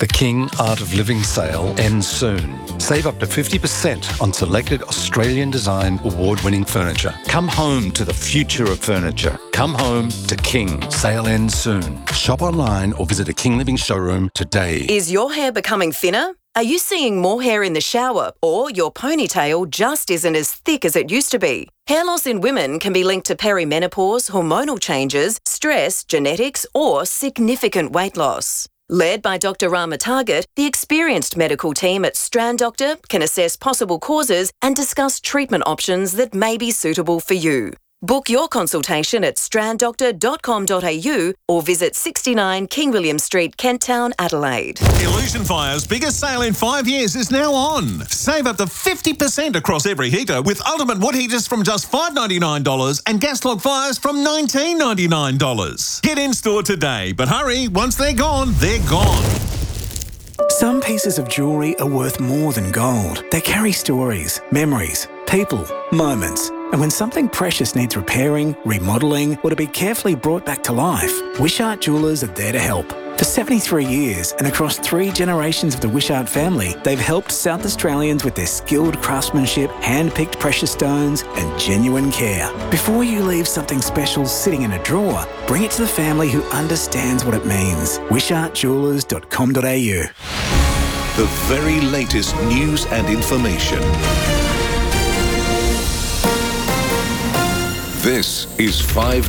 The King Art of Living sale ends soon. Save up to 50% on selected Australian design award-winning furniture. Come home to the future of furniture. Come home to King. Sale ends soon. Shop online or visit a King Living showroom today. Is your hair becoming thinner? Are you seeing more hair in the shower, or your ponytail just isn't as thick as it used to be? Hair loss in women can be linked to perimenopause, hormonal changes, stress, genetics, or significant weight loss. Led by Dr. Rama Target, the experienced medical team at Strand Doctor can assess possible causes and discuss treatment options that may be suitable for you. Book your consultation at stranddoctor.com.au or visit 69 King William Street, Kent Town, Adelaide. Illusion Fire's biggest sale in 5 years is now on. Save up to 50% across every heater with ultimate wood heaters from just $5.99 and gas log fires from $19.99. Get in store today, but hurry, once they're gone, they're gone. Some pieces of jewellery are worth more than gold. They carry stories, memories, people, moments. And when something precious needs repairing, remodelling, or to be carefully brought back to life, Wishart Jewellers are there to help. For 73 years and across 3 generations of the Wishart family, they've helped South Australians with their skilled craftsmanship, hand-picked precious stones and genuine care. Before you leave something special sitting in a drawer, bring it to the family who understands what it means. WishartJewellers.com.au. The very latest news and information. This is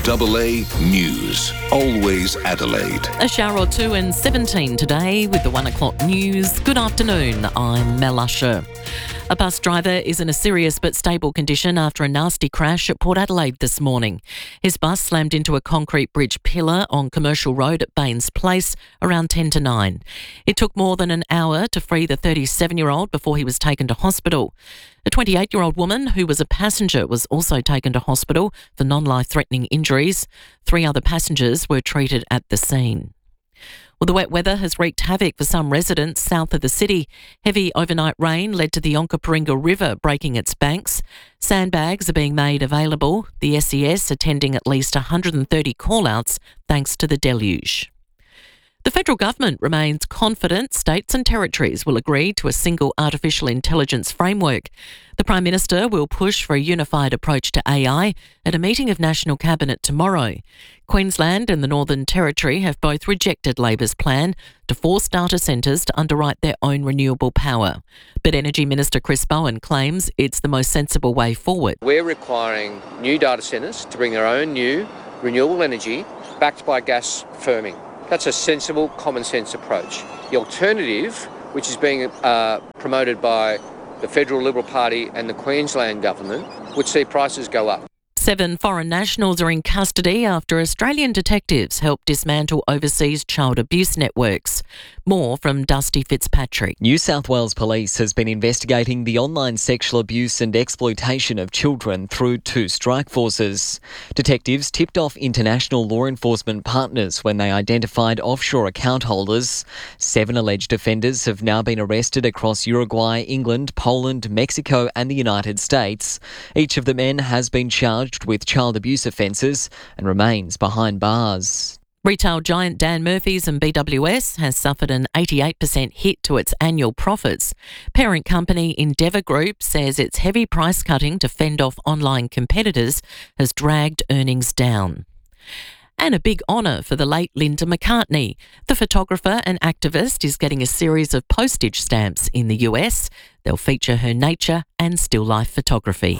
5AA News. Always Adelaide. A shower or two and 17 today with the 1 o'clock news. Good afternoon, I'm Mel Usher. A bus driver is in a serious but stable condition after a nasty crash at Port Adelaide this morning. His bus slammed into a concrete bridge pillar on Commercial Road at Baines Place around 10 to 9. It took more than an hour to free the 37-year-old before he was taken to hospital. A 28-year-old woman who was a passenger was also taken to hospital for non-life-threatening injuries. 3 other passengers were treated at the scene. Well, the wet weather has wreaked havoc for some residents south of the city. Heavy overnight rain led to the Onkaparinga River breaking its banks. Sandbags are being made available, the SES attending at least 130 call-outs thanks to the deluge. The federal government remains confident states and territories will agree to a single artificial intelligence framework. The Prime Minister will push for a unified approach to AI at a meeting of National Cabinet tomorrow. Queensland and the Northern Territory have both rejected Labor's plan to force data centres to underwrite their own renewable power. But Energy Minister Chris Bowen claims it's the most sensible way forward. We're requiring new data centres to bring their own new renewable energy backed by gas firming. That's a sensible, common sense approach. The alternative, which is being promoted by the Federal Liberal Party and the Queensland Government, would see prices go up. 7 foreign nationals are in custody after Australian detectives helped dismantle overseas child abuse networks. More from Dusty Fitzpatrick. New South Wales Police has been investigating the online sexual abuse and exploitation of children through 2 strike forces. Detectives tipped off international law enforcement partners when they identified offshore account holders. 7 alleged offenders have now been arrested across Uruguay, England, Poland, Mexico and the United States. Each of the men has been charged with child abuse offences and remains behind bars. Retail giant Dan Murphy's and BWS has suffered an 88% hit to its annual profits. Parent company Endeavour Group says its heavy price cutting to fend off online competitors has dragged earnings down. And a big honour for the late Linda McCartney. The photographer and activist is getting a series of postage stamps in the US. They'll feature her nature and still life photography.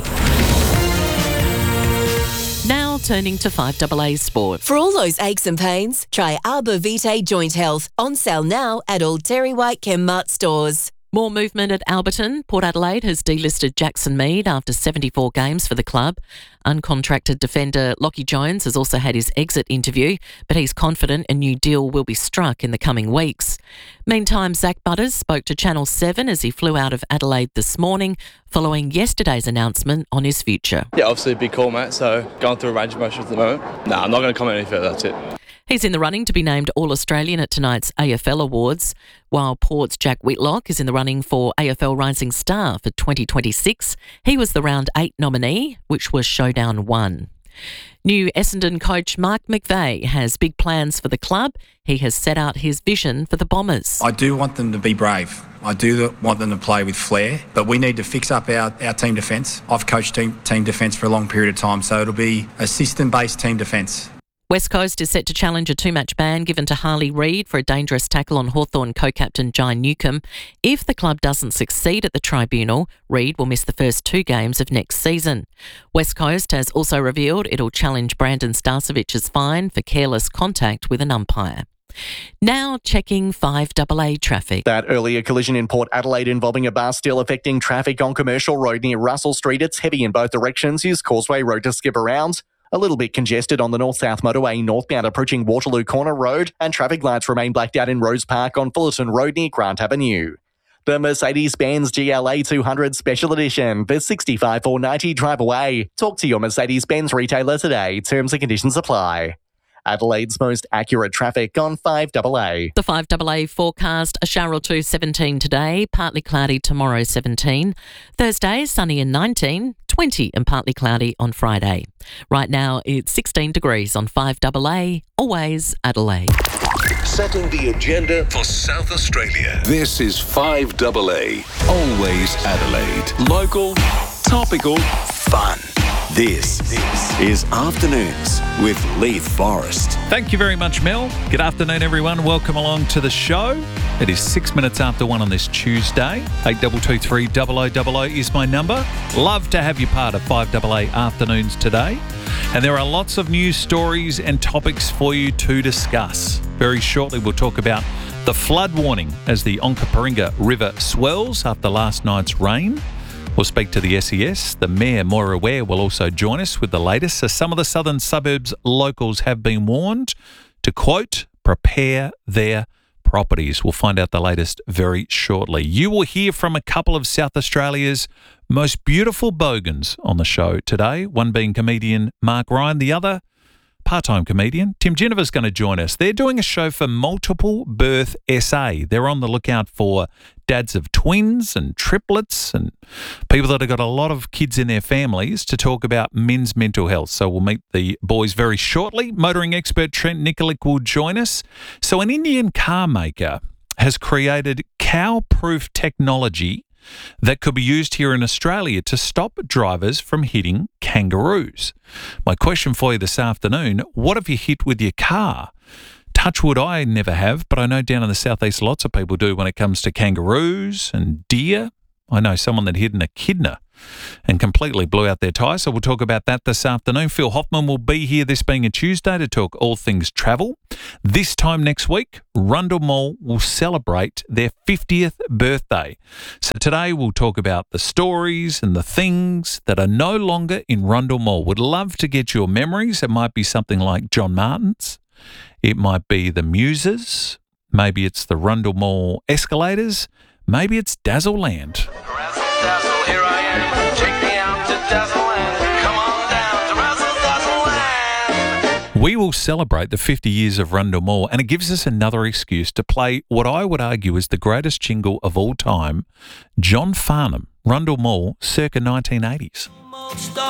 Now turning to 5AA Sport. For all those aches and pains, try Arbor Vitae Joint Health. On sale now at all Terry White Chemmart stores. More movement at Alberton. Port Adelaide has delisted Jackson Mead after 74 games for the club. Uncontracted defender Lockie Jones has also had his exit interview, but he's confident a new deal will be struck in the coming weeks. Meantime, Zach Butters spoke to Channel 7 as he flew out of Adelaide this morning following yesterday's announcement on his future. Yeah, obviously a big call, mate, so going through a range of emotions at the moment. No, I'm not going to comment any further, that's it. He's in the running to be named All-Australian at tonight's AFL Awards, while Port's Jack Whitlock is in the running for AFL Rising Star for 2026. He was the Round 8 nominee, which was Showdown 1. New Essendon coach Mark McVeigh has big plans for the club. He has set out his vision for the Bombers. I do want them to be brave. I do want them to play with flair, but we need to fix up our team defence. I've coached team defence for a long period of time, so it'll be a system-based team defence. West Coast is set to challenge a 2-match ban given to Harley Reid for a dangerous tackle on Hawthorn co-captain Jai Newcombe. If the club doesn't succeed at the tribunal, Reid will miss the first 2 games of next season. West Coast has also revealed it'll challenge Brandon Starcevic's fine for careless contact with an umpire. Now checking 5AA traffic. That earlier collision in Port Adelaide involving a bus still affecting traffic on Commercial Road near Russell Street. It's heavy in both directions. Use Causeway Road to skip around. A little bit congested on the North-South Motorway northbound approaching Waterloo Corner Road, and traffic lights remain blacked out in Rose Park on Fullerton Road near Grant Avenue. The Mercedes-Benz GLA 200 Special Edition for $65,490 drive away. Talk to your Mercedes-Benz retailer today. Terms and conditions apply. Adelaide's most accurate traffic on 5AA. The 5AA forecast, a shower or two, 17 today, partly cloudy tomorrow, 17. Thursday, sunny and 19, 20 and partly cloudy on Friday. Right now, it's 16 degrees on 5AA, always Adelaide. Setting the agenda for South Australia. This is 5AA, always Adelaide. Local, topical, fun. This is Afternoons with Leith Forrest. Thank you very much, Mel. Good afternoon, everyone. Welcome along to the show. It is 6 minutes after 1 on this Tuesday. 8223 0000 is my number. Love to have you part of 5AA Afternoons today. And there are lots of news stories and topics for you to discuss. Very shortly, we'll talk about the flood warning as the Onkaparinga River swells after last night's rain. We'll speak to the SES. The Mayor, Moira Ware, will also join us with the latest. So some of the southern suburbs locals have been warned to, quote, prepare their properties. We'll find out the latest very shortly. You will hear from a couple of South Australia's most beautiful bogans on the show today, one being comedian Mark Ryan, the other part-time comedian Tim Ginniver's going to join us. They're doing a show for Multiple Birth SA. They're on the lookout for dads of twins and triplets and people that have got a lot of kids in their families to talk about men's mental health. So we'll meet the boys very shortly. Motoring expert Trent Nikolic will join us. So an Indian car maker has created cow-proof technology that could be used here in Australia to stop drivers from hitting kangaroos. My question for you this afternoon, what have you hit with your car? Touch wood, I never have, but I know down in the southeast lots of people do when it comes to kangaroos and deer. I know someone that hit an echidna and completely blew out their tyre, so we'll talk about that this afternoon. Phil Hoffman will be here, this being a Tuesday, to talk all things travel. This time next week, Rundle Mall will celebrate their 50th birthday. So today we'll talk about the stories and the things that are no longer in Rundle Mall. Would love to get your memories. It might be something like John Martin's. It might be the Muses. Maybe it's the Rundle Mall escalators. Maybe it's Dazzleland. Dazzle, here I am. Take me out to Dazzleland. Come on down to Razzle Dazzleland. We will celebrate the 50 years of Rundle Mall, and it gives us another excuse to play what I would argue is the greatest jingle of all time, John Farnham, Rundle Mall, circa 1980s.